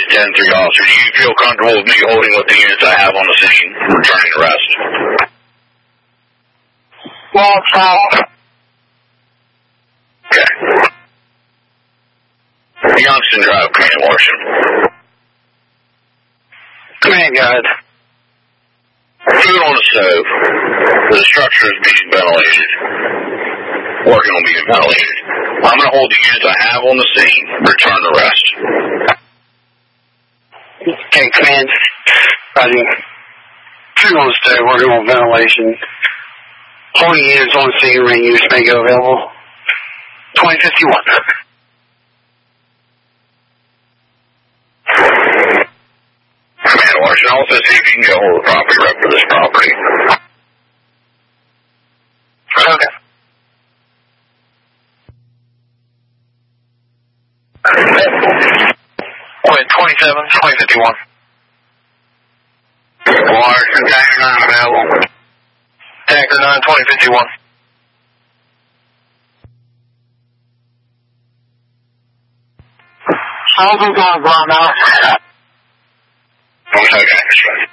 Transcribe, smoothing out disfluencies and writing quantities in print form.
10-3 officer, do you feel comfortable with me holding what the units I have on the scene, returning the rest? Well, it's fine. Okay. Youngstown Drive, Command Washington. Command guide. Food on the stove. The structure is being ventilated. Working on being ventilated. I'm going to hold the units I have on the scene. Return the rest. Okay, command. Roger. Food on the stove, working on ventilation. Holding units on the scene, ring units may go available. 2051. Command Washington, also see if you can get hold of the property rep for this property. Okay. Wait, 27, 2051. Washington, Tanker 9 available. Tanker 9, 2051. How's it going, Brown now? Okay.